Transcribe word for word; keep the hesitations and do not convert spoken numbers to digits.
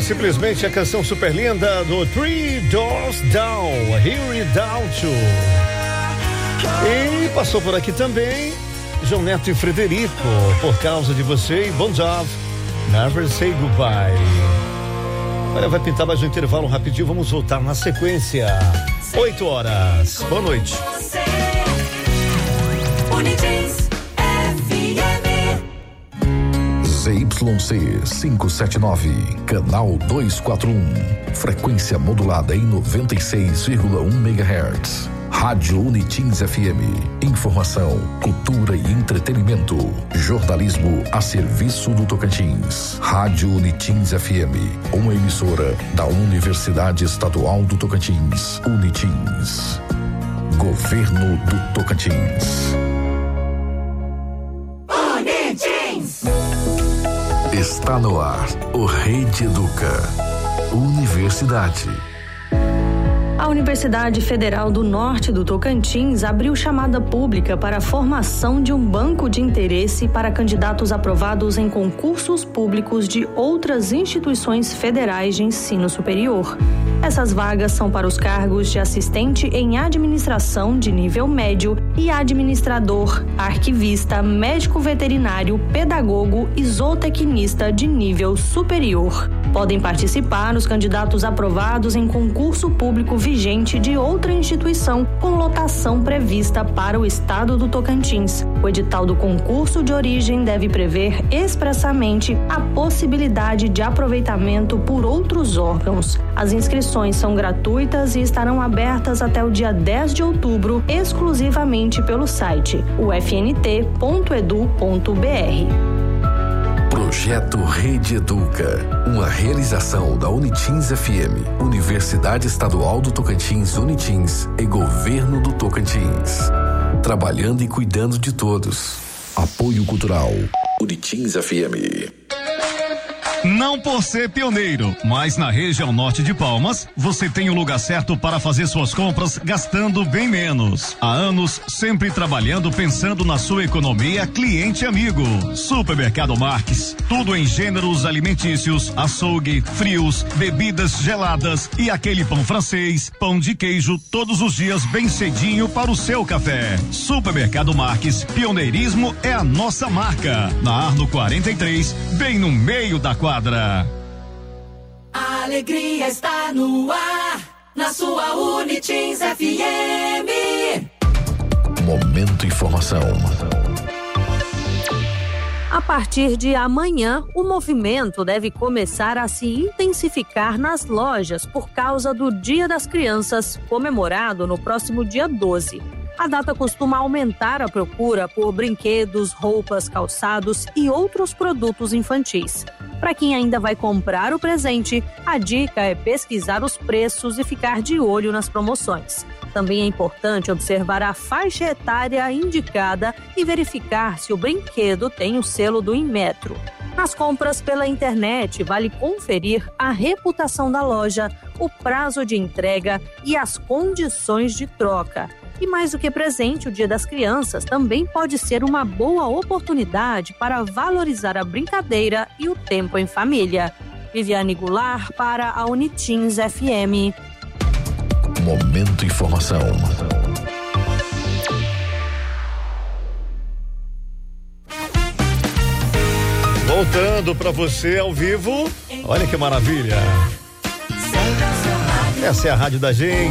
simplesmente a canção super linda do Three Doors Down, Here It Down To. E passou por aqui também João Neto e Frederico, Por Causa de Você, e Bon Jovi, Never Say Goodbye. Olha, vai pintar mais um intervalo rapidinho, vamos voltar na sequência. Oito horas, boa noite. Z Y C quinhentos e setenta e nove, canal duzentos e quarenta e um, frequência modulada em noventa e seis vírgula um megahertz. Rádio Unitins F M, informação, cultura e entretenimento, jornalismo a serviço do Tocantins. Rádio Unitins F M, uma emissora da Universidade Estadual do Tocantins, Unitins. Governo do Tocantins. Unitins! Está no ar o Rede Educa. Universidade. A Universidade Federal do Norte do Tocantins abriu chamada pública para a formação de um banco de interesse para candidatos aprovados em concursos públicos de outras instituições federais de ensino superior. Essas vagas são para os cargos de assistente em administração de nível médio e administrador, arquivista, médico veterinário, pedagogo e zootecnista de nível superior. Podem participar os candidatos aprovados em concurso público vigente de outra instituição com lotação prevista para o estado do Tocantins. O edital do concurso de origem deve prever expressamente a possibilidade de aproveitamento por outros órgãos. As inscrições são gratuitas e estarão abertas até o dia dez de outubro, exclusivamente pelo site u f n t ponto e d u ponto b r. Projeto Rede Educa, uma realização da Unitins F M, Universidade Estadual do Tocantins, Unitins e Governo do Tocantins. Trabalhando e cuidando de todos. Apoio Cultural, Unitins F M. Não por ser pioneiro, mas na região norte de Palmas, você tem o lugar certo para fazer suas compras gastando bem menos. Há anos, sempre trabalhando pensando na sua economia, cliente amigo. Supermercado Marques, tudo em gêneros alimentícios, açougue, frios, bebidas geladas e aquele pão francês, pão de queijo, todos os dias bem cedinho para o seu café. Supermercado Marques, pioneirismo é a nossa marca. Na Arno quarenta e três, bem no meio da quadra. A alegria está no ar, na sua Unitins F M. Momento Informação. A partir de amanhã, o movimento deve começar a se intensificar nas lojas por causa do Dia das Crianças, comemorado no próximo dia doze. A data costuma aumentar a procura por brinquedos, roupas, calçados e outros produtos infantis. Para quem ainda vai comprar o presente, a dica é pesquisar os preços e ficar de olho nas promoções. Também é importante observar a faixa etária indicada e verificar se o brinquedo tem o selo do Inmetro. Nas compras pela internet, vale conferir a reputação da loja, o prazo de entrega e as condições de troca. E mais do que presente, o Dia das Crianças também pode ser uma boa oportunidade para valorizar a brincadeira e o tempo em família. Viviane Goulart para a Unitins F M. Momento Informação. Voltando para você ao vivo, olha que maravilha. Essa é a rádio da gente.